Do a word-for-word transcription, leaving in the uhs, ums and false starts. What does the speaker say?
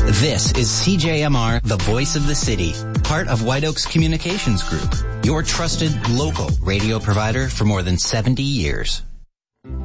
This is C J M R, the voice of the city, part of White Oaks Communications Group, your trusted local radio provider for more than seventy years.